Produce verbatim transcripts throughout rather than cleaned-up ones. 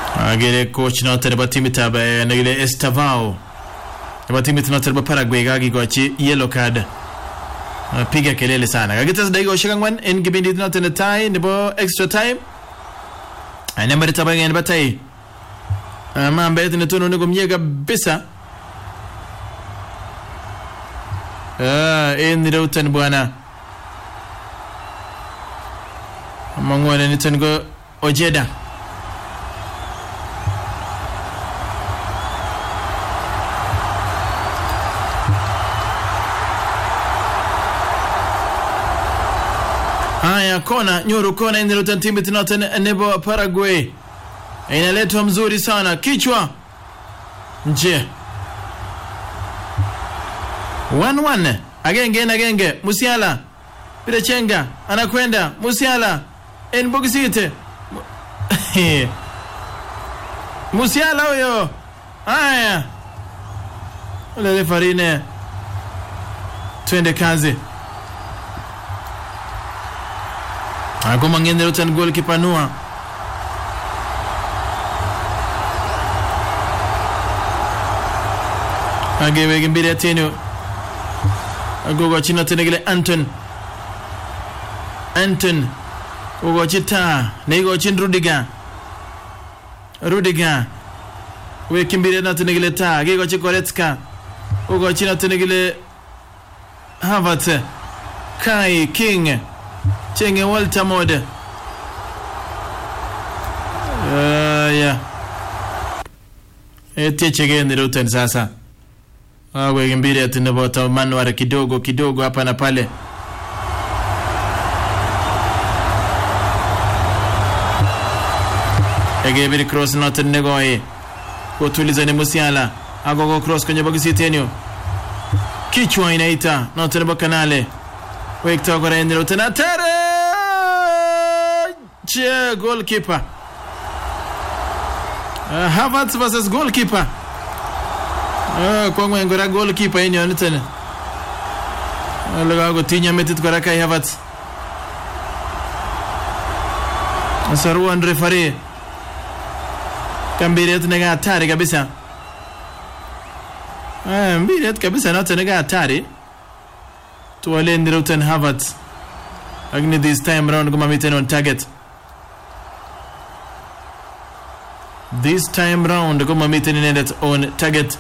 Agere coach noton nebo timit ba negile Estavao. Nebo timit noton nebo Paraguay kakigochi yellow card. Piga kelele sana. Kagitas dakika angwan en kipindi noton netai nebo extra time. Nambari tabangen batai. Mambo yetu netono ni komye kabisa. Ah, en nirutan bwana. Mangwana nitango Ojeda. Haya kona, nyoro kona in nirutan timu tinotan nebo Paraguay. Inaletwa mzuri sana kichwa nje one one agenge na genge Musiala bila chenga anakwenda Musiala en bogisite Musiala huyo. Haya ule refarine twende kazi akoma ngende utan goal kipanua Agewe gimbiri atenu Agogo chino tenegile Anton Anton Ugo chita Nego chin Rudiger Rudiger We kimbiri na tenegile ta Gego chikoretska Ugo chino tenegile Havertz Kai King Chenge Walter Mode uh, Yeah Eti chegeni ruten sasa Awe gimbiri atinabota manuara kidogo kidogo hapa na pale. Egebiri cross not negoe. Kutuliza ni Musiala. Agogo cross kwenye box tenyo. Kichwa inaita not nebo kanale. Wekta kwa endelo tena tere. Che goalkeeper. Uh, Havertz versus goalkeeper. Ah, kwa ngora goalkeeper yenye anitene. Alaga go tinya metit kwa Kai Havertz. Asaru and referee. Kambiri tunega hatari kabisa. Ah, mbiri kabisa na tunega hatari. Tuwale ndiro ten Havertz. Agni this time round kama miten on target. This time round kama miten on target.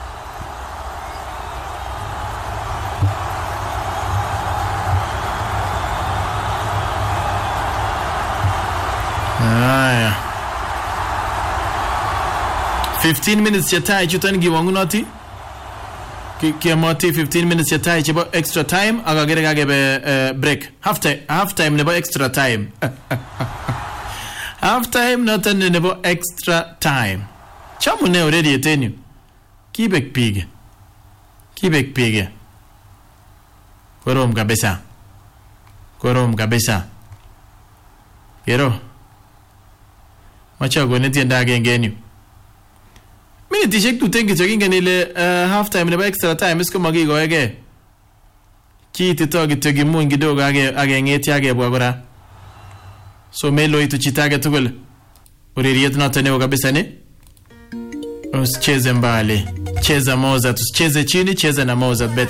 fifteen minutes ya tai chutan giwangu noti ki kiamati fifteen minutes ya tai chibo extra time aga gere gage be uh, break half time half time nebo extra time half time not an nebo extra time chamu ne already etenu kibek pige kibek pige korom kabisa korom kabisa yero macha go neti ndage ngeniu Minute shek tu tengi chokinga nile uh, half time nebo extra time isko magigo ege. Kiti togi togi mungi dogo age age ngeti age bwagora. So melo itu chitage tugul. Uririet na taneo kabisa ni. Usicheze mbali. Cheza Mozart, usicheze chini, cheza na Mozart.